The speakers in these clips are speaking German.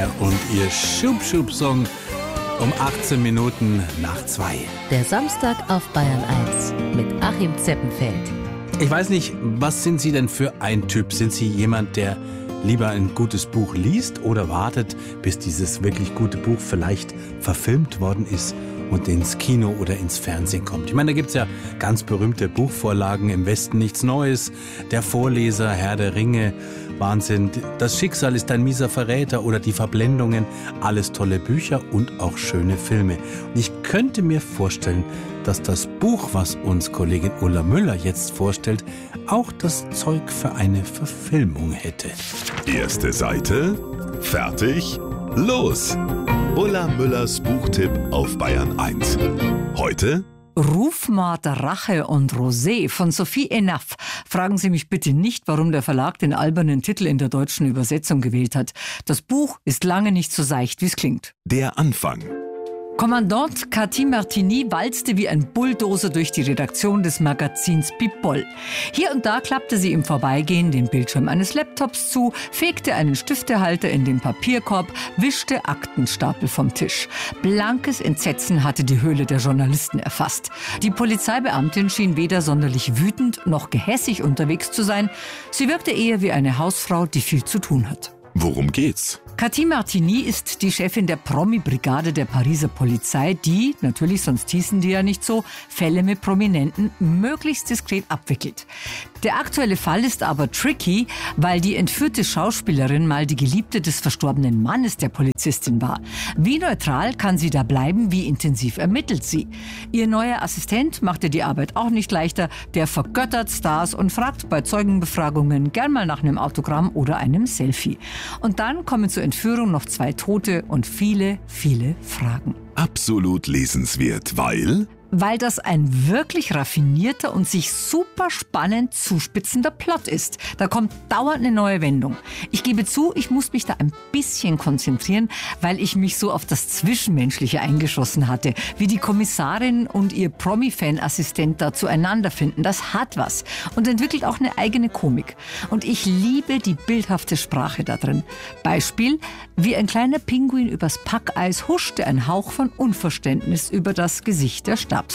Meyer und ihr Schub-Schub-Song um 18 Minuten nach 2. Der Samstag auf Bayern 1 mit Achim Zeppenfeld. Ich weiß nicht, was sind Sie denn für ein Typ? Sind Sie jemand, der lieber ein gutes Buch liest oder wartet, bis dieses wirklich gute Buch vielleicht verfilmt worden ist und ins Kino oder ins Fernsehen kommt? Ich meine, da gibt es ja ganz berühmte Buchvorlagen, Im Westen nichts Neues, Der Vorleser, Herr der Ringe, Wahnsinn, Das Schicksal ist ein mieser Verräter oder Die Verblendungen, alles tolle Bücher und auch schöne Filme. Und ich könnte mir vorstellen, dass das Buch, was uns Kollegin Ulla Müller jetzt vorstellt, auch das Zeug für eine Verfilmung hätte. Erste Seite, fertig, los! Ulla Müllers Buchtipp auf Bayern 1. Heute Rufmord, Rache und Rosé von Sophie Enaff. Fragen Sie mich bitte nicht, warum der Verlag den albernen Titel in der deutschen Übersetzung gewählt hat. Das Buch ist lange nicht so seicht, wie es klingt. der Anfang. Kommandant Cathy Martini walzte wie ein Bulldozer durch die Redaktion des Magazins People. Hier und da klappte sie im Vorbeigehen den Bildschirm eines Laptops zu, fegte einen Stiftehalter in den Papierkorb, wischte Aktenstapel vom Tisch. Blankes Entsetzen hatte die Höhle der Journalisten erfasst. Die Polizeibeamtin schien weder sonderlich wütend noch gehässig unterwegs zu sein. Sie wirkte eher wie eine Hausfrau, die viel zu tun hat. Worum geht's? Cathy Martini ist die Chefin der Promi-Brigade der Pariser Polizei, die, natürlich, sonst hießen die ja nicht so, Fälle mit Prominenten möglichst diskret abwickelt. Der aktuelle Fall ist aber tricky, weil die entführte Schauspielerin mal die Geliebte des verstorbenen Mannes der Polizistin war. Wie neutral kann sie da bleiben, wie intensiv ermittelt sie? Ihr neuer Assistent macht ihr die Arbeit auch nicht leichter, der vergöttert Stars und fragt bei Zeugenbefragungen gern mal nach einem Autogramm oder einem Selfie. Und dann kommen zur Entführung noch 2 Tote und viele, viele Fragen. Absolut lesenswert, weil das ein wirklich raffinierter und sich super spannend zuspitzender Plot ist. Da kommt dauernd eine neue Wendung. Ich gebe zu, ich muss mich da ein bisschen konzentrieren, weil ich mich so auf das Zwischenmenschliche eingeschossen hatte. Wie die Kommissarin und ihr Promi-Fan-Assistent da zueinander finden, das hat was. Und entwickelt auch eine eigene Komik. Und ich liebe die bildhafte Sprache da drin. Beispiel, wie ein kleiner Pinguin übers Packeis huschte ein Hauch von Unverständnis über das Gesicht der Stabschefin.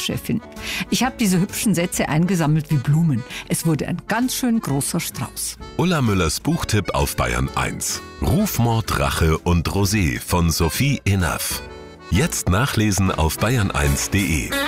Ich habe diese hübschen Sätze eingesammelt wie Blumen. Es wurde ein ganz schön großer Strauß. Ulla Müllers Buchtipp auf Bayern 1. Rufmord, Rache und Rosé von Sophie Enaff. Jetzt nachlesen auf bayern1.de.